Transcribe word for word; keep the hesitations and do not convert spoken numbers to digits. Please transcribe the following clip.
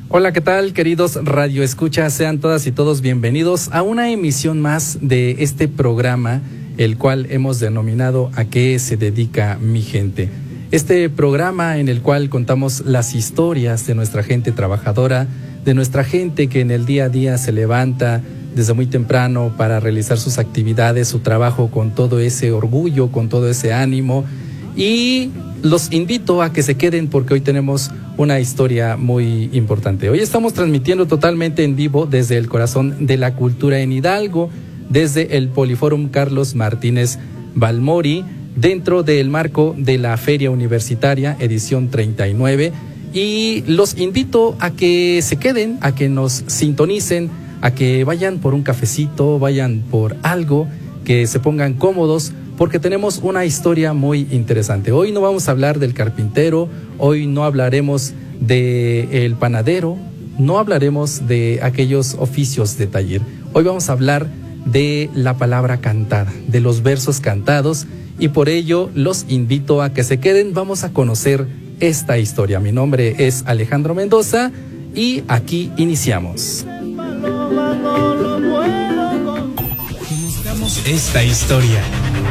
Hola, ¿qué tal, queridos Radio Escuchas? Sean todas y todos bienvenidos a una emisión más de este programa, el cual hemos denominado ¿A qué se dedica mi gente? Este programa en el cual contamos las historias de nuestra gente trabajadora, de nuestra gente que en el día a día se levanta desde muy temprano para realizar sus actividades, su trabajo con todo ese orgullo, con todo ese ánimo. Y los invito a que se queden porque hoy tenemos una historia muy importante. Hoy estamos transmitiendo totalmente en vivo desde el corazón de la cultura en Hidalgo, desde el Poliforum Carlos Martínez Balmori, dentro del marco de la Feria Universitaria edición treinta y nueve. Y los invito a que se queden, a que nos sintonicen, a que vayan por un cafecito, vayan por algo, que se pongan cómodos, porque tenemos una historia muy interesante. Hoy no vamos a hablar del carpintero, hoy no hablaremos del panadero, no hablaremos de aquellos oficios de taller. Hoy vamos a hablar de la palabra cantada, de los versos cantados, y por ello los invito a que se queden. Vamos a conocer esta historia. Mi nombre es Alejandro Mendoza y aquí iniciamos. Conozcamos esta historia.